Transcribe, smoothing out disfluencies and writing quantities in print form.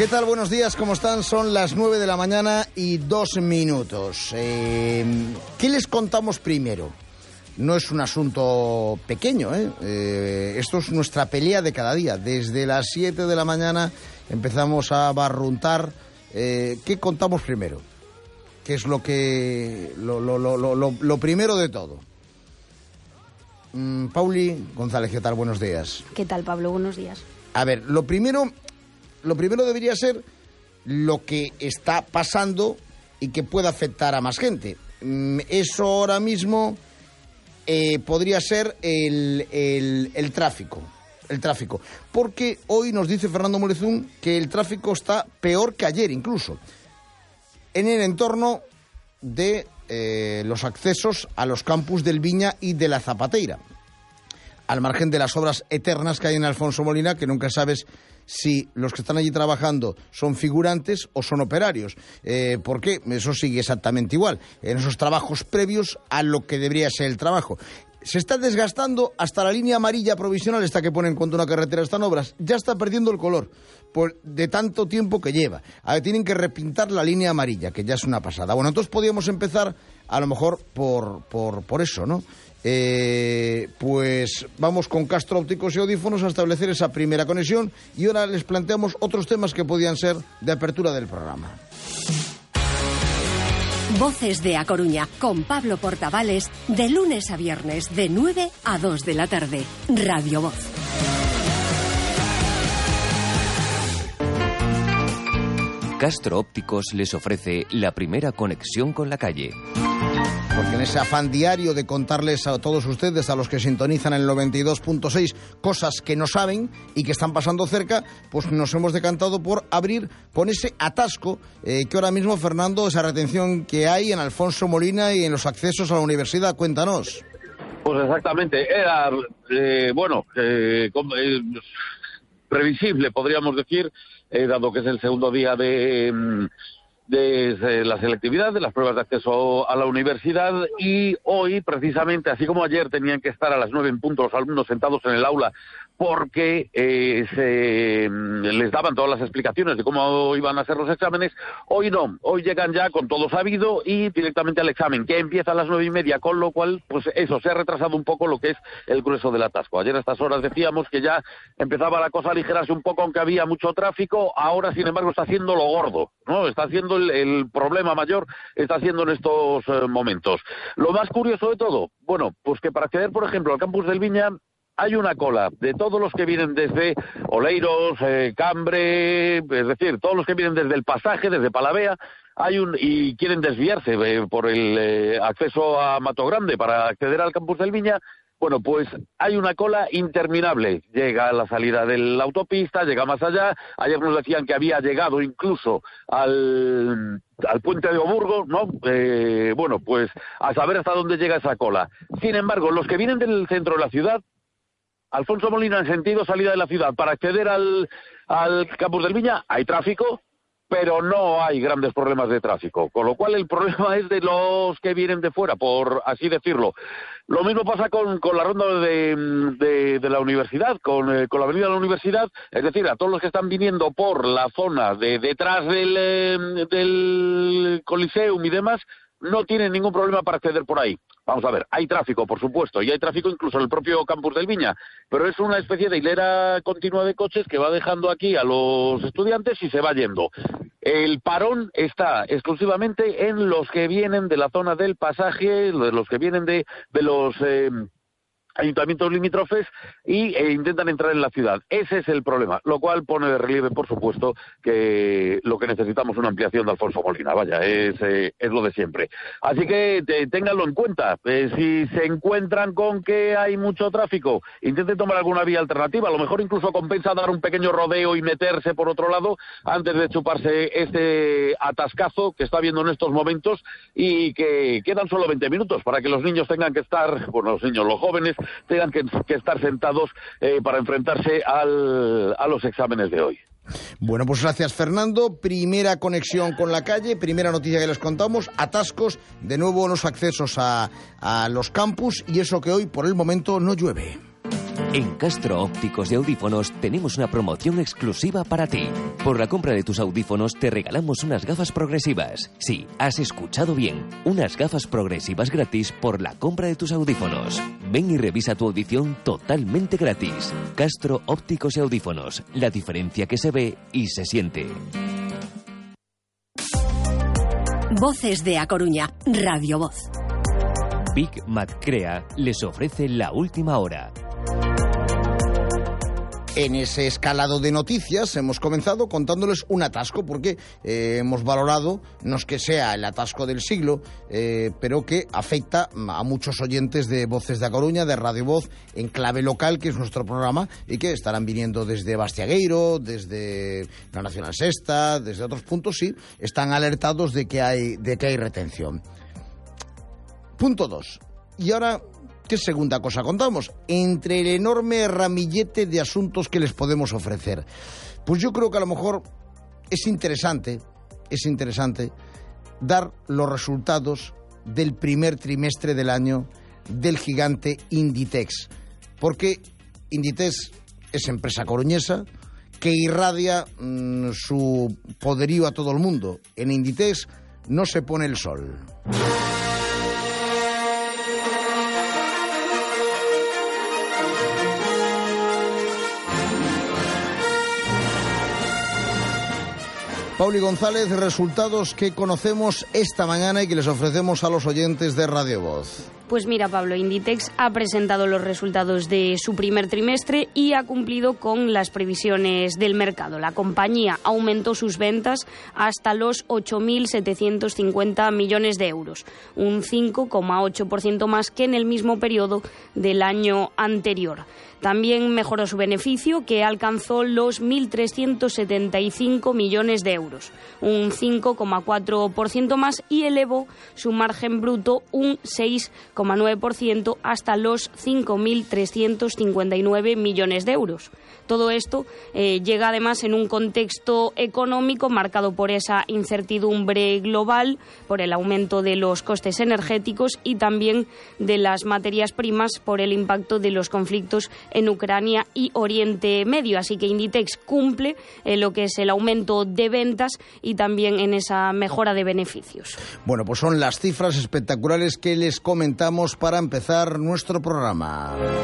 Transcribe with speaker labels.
Speaker 1: ¿Qué tal? Buenos días, ¿cómo están? Son las 9 de la mañana y 2 minutos. ¿Qué les contamos primero? No es un asunto pequeño, esto es nuestra pelea de cada día. Desde las 7 de la mañana empezamos a barruntar. ¿Qué contamos primero? ¿Qué es lo primero de todo? Pauli González, ¿qué tal? Buenos días.
Speaker 2: ¿Qué tal, Pablo? Buenos días.
Speaker 1: A ver, lo primero debería ser lo que está pasando y que pueda afectar a más gente. Eso ahora mismo podría ser el tráfico. El tráfico. Porque hoy nos dice Fernando Morezún que el tráfico está peor que ayer incluso. En el entorno de los accesos a los campus del Viña y de la Zapateira. Al margen de las obras eternas que hay en Alfonso Molina, que nunca sabes si los que están allí trabajando son figurantes o son operarios, porque eso sigue exactamente igual, en esos trabajos previos a lo que debería ser el trabajo. Se está desgastando hasta la línea amarilla provisional, esta que ponen cuando una carretera está en obras, ya está perdiendo el color de tanto tiempo que lleva. Ahora tienen que repintar la línea amarilla, que ya es una pasada. Bueno, entonces podríamos empezar a lo mejor por eso, ¿no? Pues vamos con Castro Ópticos y Audífonos a establecer esa primera conexión y ahora les planteamos otros temas que podían ser de apertura del programa.
Speaker 3: Voces de A Coruña con Pablo Portavales de lunes a viernes de 9 a 2 de la tarde. Radio Voz.
Speaker 4: Castro Ópticos les ofrece la primera conexión con la calle.
Speaker 1: Porque en ese afán diario de contarles a todos ustedes, a los que sintonizan el 92.6, cosas que no saben y que están pasando cerca, pues nos hemos decantado por abrir con ese atasco que ahora mismo, Fernando, esa retención que hay en Alfonso Molina y en los accesos a la universidad. Cuéntanos.
Speaker 5: Pues exactamente, era, previsible, podríamos decir, dado que es el segundo día de la selectividad, de las pruebas de acceso a la universidad, y hoy, precisamente, así como ayer tenían que estar a las 9 en punto los alumnos sentados en el aula porque les daban todas las explicaciones de cómo iban a ser los exámenes, hoy no, hoy llegan ya con todo sabido y directamente al examen, que empieza a las 9:30, con lo cual, pues eso, se ha retrasado un poco lo que es el grueso del atasco. Ayer a estas horas decíamos que ya empezaba la cosa a aligerarse un poco, aunque había mucho tráfico, ahora, sin embargo, está haciendo lo gordo, ¿no? Está haciendo el problema mayor, está haciendo en estos momentos. Lo más curioso de todo, bueno, pues que para acceder, por ejemplo, al campus del Viña, hay una cola de todos los que vienen desde Oleiros, Cambre, es decir, todos los que vienen desde el pasaje, desde Palavea, y quieren desviarse por el acceso a Mato Grande para acceder al campus del Viña. Bueno, pues hay una cola interminable. Llega a la salida de la autopista, llega más allá. Ayer nos decían que había llegado incluso al puente de Oburgo, ¿no? Bueno, pues a saber hasta dónde llega esa cola. Sin embargo, los que vienen del centro de la ciudad, Alfonso Molina en sentido salida de la ciudad, para acceder al campus del Viña, hay tráfico, pero no hay grandes problemas de tráfico, con lo cual el problema es de los que vienen de fuera, por así decirlo. Lo mismo pasa con la ronda de la universidad, con la avenida de la universidad, es decir, a todos los que están viniendo por la zona de detrás del Coliseum y demás, no tienen ningún problema para acceder por ahí. Vamos a ver, hay tráfico, por supuesto, y hay tráfico incluso en el propio campus del Viña, pero es una especie de hilera continua de coches que va dejando aquí a los estudiantes y se va yendo. El parón está exclusivamente en los que vienen de la zona del pasaje, los que vienen de los ayuntamientos limítrofes y intentan entrar en la ciudad. Ese es el problema, lo cual pone de relieve, por supuesto, que lo que necesitamos es una ampliación de Alfonso Molina. Vaya, es lo de siempre. Así que ténganlo en cuenta. Si se encuentran con que hay mucho tráfico, intenten tomar alguna vía alternativa. A lo mejor incluso compensa dar un pequeño rodeo y meterse por otro lado antes de chuparse este atascazo que está habiendo en estos momentos, y que quedan solo 20 minutos para que los niños tengan que estar, bueno, los niños, los jóvenes, tengan que estar sentados para enfrentarse a los exámenes de hoy.
Speaker 1: Bueno, pues gracias, Fernando. Primera conexión con la calle, primera noticia que les contamos, atascos, de nuevo los accesos a los campus, y eso que hoy por el momento no llueve.
Speaker 4: En Castro Ópticos de Audífonos tenemos una promoción exclusiva para ti. Por la compra de tus audífonos te regalamos unas gafas progresivas. Sí, has escuchado bien. Unas gafas progresivas gratis por la compra de tus audífonos. Ven y revisa tu audición totalmente gratis. Castro Ópticos y Audífonos. La diferencia que se ve y se siente.
Speaker 3: Voces de A Coruña, Radio Voz.
Speaker 4: Big Mac Crea les ofrece la última hora.
Speaker 1: En ese escalado de noticias hemos comenzado contándoles un atasco, porque hemos valorado, no es que sea el atasco del siglo, pero que afecta a muchos oyentes de Voces de A Coruña, de Radio Voz, en clave local, que es nuestro programa, y que estarán viniendo desde Bastiagueiro, desde la Nacional Sexta, desde otros puntos, sí, están alertados de que hay retención. Punto 2. Y ahora, ¿qué segunda cosa contamos? Entre el enorme ramillete de asuntos que les podemos ofrecer, pues yo creo que a lo mejor es interesante dar los resultados del primer trimestre del año del gigante Inditex, porque Inditex es empresa coruñesa que irradia su poderío a todo el mundo. En Inditex no se pone el sol. Pauli González, resultados que conocemos esta mañana y que les ofrecemos a los oyentes de Radio Voz.
Speaker 2: Pues mira, Pablo, Inditex ha presentado los resultados de su primer trimestre y ha cumplido con las previsiones del mercado. La compañía aumentó sus ventas hasta los 8.750 millones de euros, un 5,8% más que en el mismo periodo del año anterior. También mejoró su beneficio, que alcanzó los 1.375 millones de euros, un 5,4% más, y elevó su margen bruto un 6,9% hasta los 5.359 millones de euros. Todo esto llega además en un contexto económico marcado por esa incertidumbre global, por el aumento de los costes energéticos y también de las materias primas por el impacto de los conflictos en Ucrania y Oriente Medio. Así que Inditex cumple lo que es el aumento de ventas y también en esa mejora de beneficios.
Speaker 1: Bueno, pues son las cifras espectaculares que les comentamos para empezar nuestro programa.